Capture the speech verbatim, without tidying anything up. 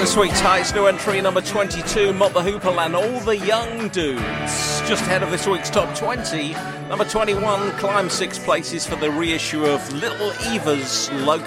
this week's highest new entry, number twenty-two, Mott the Hoople and All the Young Dudes. Just ahead of this week's top twenty, number twenty-one climbed six places for the reissue of Little Eva's Loco.